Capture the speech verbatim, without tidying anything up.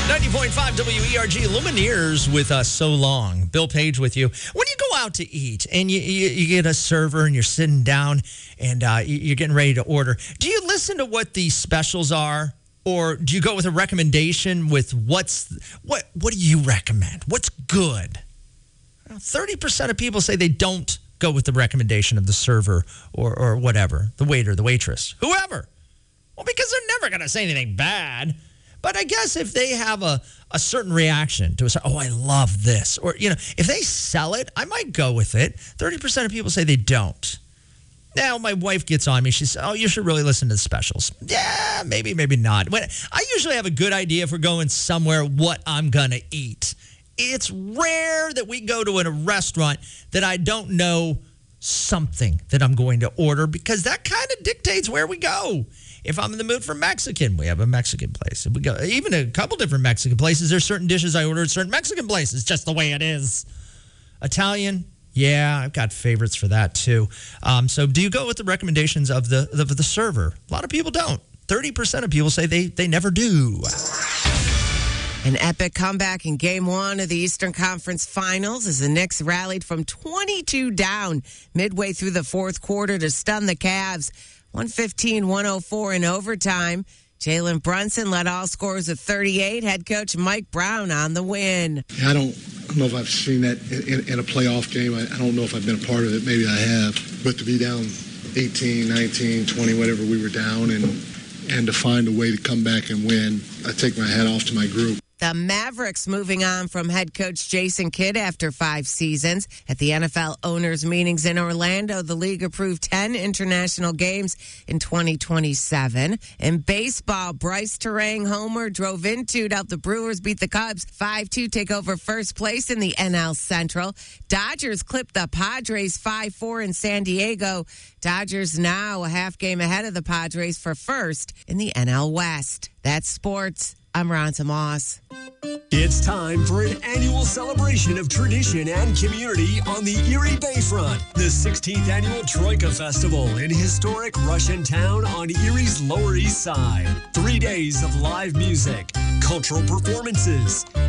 ninety point five W E R G, Lumineers with us so long. Bill Page with you. When you go out to eat and you, you, you get a server and you're sitting down and uh, you're getting ready to order, do you listen to what the specials are? Or do you go with a recommendation with what's, what, what do you recommend? What's good? thirty percent of people say they don't go with the recommendation of the server or, or whatever, the waiter, the waitress, whoever. Well, because they're never going to say anything bad. But I guess if they have a, a certain reaction to a certain, oh, I love this. Or, you know, if they sell it, I might go with it. thirty percent of people say they don't. Now, my wife gets on me. She says, oh, you should really listen to the specials. Yeah, maybe, maybe not. But I usually have a good idea if we're going somewhere what I'm going to eat. It's rare that we go to a restaurant that I don't know something that I'm going to order because that kind of dictates where we go. If I'm in the mood for Mexican, we have a Mexican place. If we go even a couple different Mexican places. There's certain dishes I order at certain Mexican places, just the way it is. Italian, yeah, I've got favorites for that too. Um, so do you go with the recommendations of the, of the server? A lot of people don't. thirty percent of people say they, they never do. An epic comeback in Game One of the Eastern Conference Finals as the Knicks rallied from twenty-two down midway through the fourth quarter to stun the Cavs. one fifteen one oh four in overtime. Jalen Brunson led all scorers of thirty-eight. Head coach Mike Brown on the win. I don't, I don't know if I've seen that in, in a playoff game. I, I don't know if I've been a part of it. Maybe I have. But to be down eighteen, nineteen, twenty, whatever we were down, and and to find a way to come back and win, I take my hat off to my group. The Mavericks moving on from head coach Jason Kidd after five seasons. At the N F L owners' meetings in Orlando, the league approved ten international games in twenty twenty-seven. In baseball, Bryce Terang homer drove into to help the Brewers beat the Cubs five two, take over first place in the N L Central. Dodgers clipped the Padres five four in San Diego. Dodgers now a half game ahead of the Padres for first in the N L West. That's sports. I'm Ronta Moss. It's time for an annual celebration of tradition and community on the Erie Bayfront. The sixteenth Annual Troika Festival in historic Russian Town on Erie's Lower East Side. Three days of live music, cultural performances,